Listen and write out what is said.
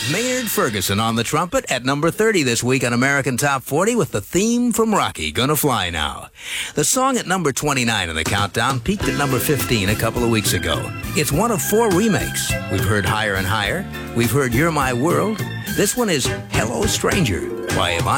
Maynard Ferguson on the trumpet at number 30 this week on American Top 40 with the theme from Rocky, Gonna Fly Now. The song at number 29 in the countdown peaked at number 15 a couple of weeks ago. It's one of 4 remakes. We've heard Higher and Higher. We've heard You're My World. This one is Hello Stranger by Yvonne